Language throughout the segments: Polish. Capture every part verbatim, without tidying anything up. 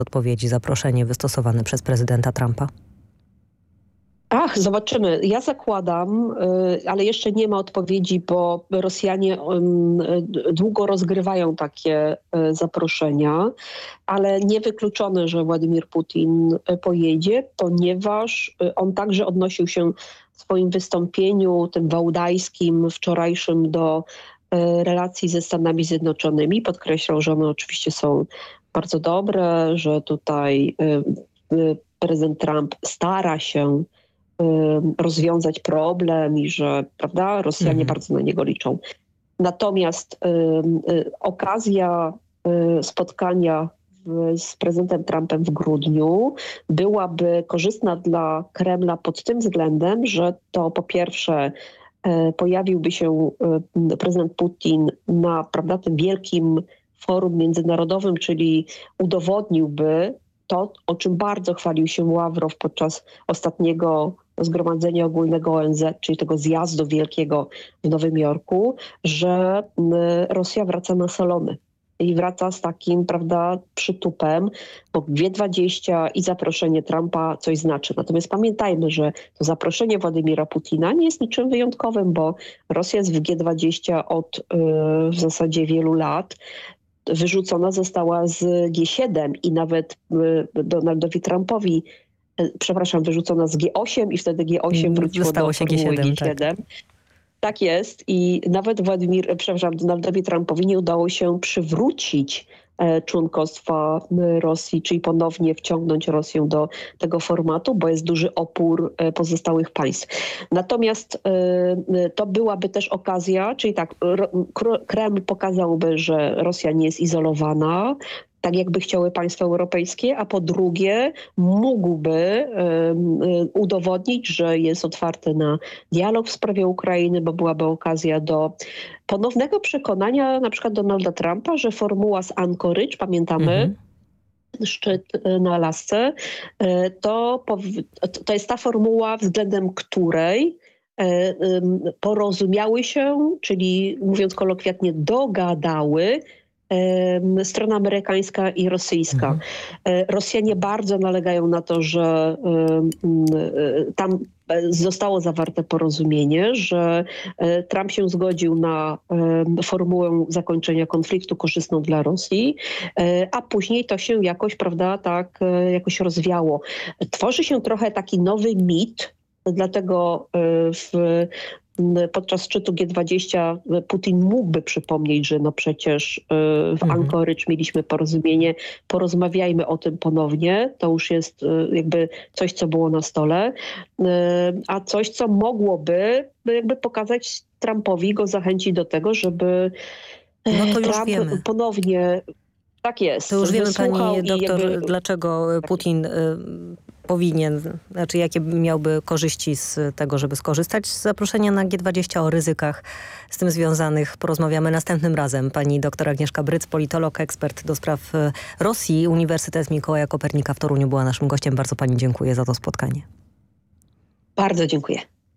odpowiedzi zaproszenie wystosowane przez prezydenta Trumpa? Ach, zobaczymy. Ja zakładam, ale jeszcze nie ma odpowiedzi, bo Rosjanie długo rozgrywają takie zaproszenia, ale niewykluczone, że Władimir Putin pojedzie, ponieważ on także odnosił się w swoim wystąpieniu, tym wałdajskim, wczorajszym, do relacji ze Stanami Zjednoczonymi. Podkreślał, że one oczywiście są bardzo dobre, że tutaj prezydent Trump stara się rozwiązać problem i że, prawda, Rosjanie mhm. bardzo na niego liczą. Natomiast y, y, okazja y, spotkania w, z prezydentem Trumpem w grudniu byłaby korzystna dla Kremla pod tym względem, że to po pierwsze y, pojawiłby się y, prezydent Putin na, prawda, tym wielkim forum międzynarodowym, czyli udowodniłby to, o czym bardzo chwalił się Ławrow podczas ostatniego Zgromadzenia Ogólnego O N Z, czyli tego zjazdu wielkiego w Nowym Jorku, że Rosja wraca na salony i wraca z takim, prawda, przytupem, bo G dwadzieścia i zaproszenie Trumpa coś znaczy. Natomiast pamiętajmy, że to zaproszenie Władimira Putina nie jest niczym wyjątkowym, bo Rosja jest w G dwadzieścia od yy, w zasadzie wielu lat. Wyrzucona została z G siedem i nawet yy, Donaldowi Trumpowi przepraszam, wyrzucona z G osiem i wtedy G osiem wróciło Zostało do się G siedem. G siedem. Tak. tak jest i nawet Władimir, przepraszam, Donaldowi Trumpowi nie udało się przywrócić e, członkostwa Rosji, czyli ponownie wciągnąć Rosję do tego formatu, bo jest duży opór e, pozostałych państw. Natomiast e, to byłaby też okazja, czyli tak, Kreml pokazałby, że Rosja nie jest izolowana, tak jakby chciały państwa europejskie, a po drugie mógłby um, udowodnić, że jest otwarty na dialog w sprawie Ukrainy, bo byłaby okazja do ponownego przekonania na przykład Donalda Trumpa, że formuła z Anchorage, pamiętamy, mhm. szczyt na Alasce, to, to jest ta formuła, względem której porozumiały się, czyli mówiąc kolokwiatnie dogadały, strona amerykańska i rosyjska. Mhm. Rosjanie bardzo nalegają na to, że tam zostało zawarte porozumienie, że Trump się zgodził na formułę zakończenia konfliktu korzystną dla Rosji, a później to się jakoś, prawda, tak jakoś rozwiało. Tworzy się trochę taki nowy mit, dlatego w podczas szczytu G dwadzieścia Putin mógłby przypomnieć, że no przecież w mhm. Anchorage mieliśmy porozumienie, porozmawiajmy o tym ponownie. To już jest jakby coś, co było na stole, a coś, co mogłoby jakby pokazać Trumpowi, go zachęcić do tego, żeby no to już Trump wiemy. ponownie... Tak jest. To już wiemy, pani doktor, jakby... dlaczego Putin y, powinien, znaczy jakie miałby korzyści z tego, żeby skorzystać z zaproszenia na G dwadzieścia, o ryzykach z tym związanych. Porozmawiamy następnym razem. Pani doktor Agnieszka Bryc, politolog, ekspert do spraw Rosji, Uniwersytet Mikołaja Kopernika w Toruniu była naszym gościem. Bardzo pani dziękuję za to spotkanie. Bardzo dziękuję.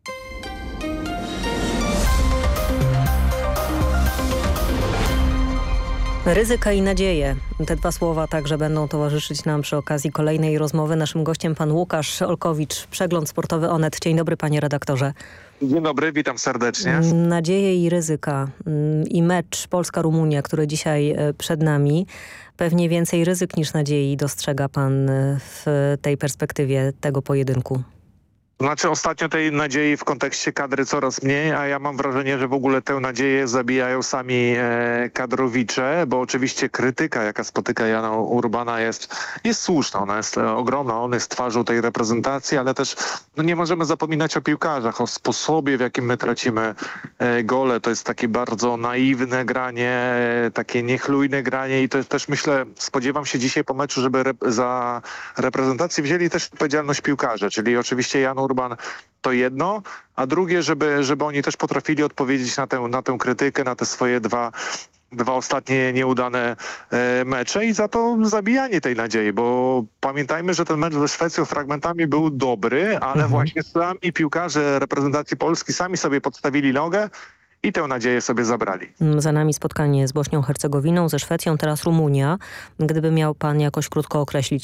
Ryzyka i nadzieje. Te dwa słowa także będą towarzyszyć nam przy okazji kolejnej rozmowy. Naszym gościem pan Łukasz Olkowicz, Przegląd Sportowy Onet. Dzień dobry, panie redaktorze. Dzień dobry, witam serdecznie. Nadzieje i ryzyka i mecz Polska-Rumunia, który dzisiaj przed nami. Pewnie więcej ryzyk niż nadziei dostrzega pan w tej perspektywie tego pojedynku. Znaczy ostatnio tej nadziei w kontekście kadry coraz mniej, a ja mam wrażenie, że w ogóle tę nadzieję zabijają sami e, kadrowicze, bo oczywiście krytyka, jaka spotyka Jana Urbana jest, jest słuszna, ona jest ogromna, on jest twarzą tej reprezentacji, ale też no, nie możemy zapominać o piłkarzach, o sposobie, w jakim my tracimy e, gole. To jest takie bardzo naiwne granie, e, takie niechlujne granie i to jest też, myślę, spodziewam się dzisiaj po meczu, żeby rep- za reprezentację wzięli też odpowiedzialność piłkarze, czyli oczywiście Jan Urban to jedno, a drugie, żeby, żeby oni też potrafili odpowiedzieć na tę, na tę krytykę, na te swoje dwa, dwa ostatnie nieudane e, mecze i za to zabijanie tej nadziei, bo pamiętajmy, że ten mecz ze Szwecją fragmentami był dobry, ale mhm. właśnie sami piłkarze reprezentacji Polski sami sobie podstawili nogę i tę nadzieję sobie zabrali. Za nami spotkanie z Bośnią Hercegowiną, ze Szwecją, teraz Rumunia. Gdyby miał pan jakoś krótko określić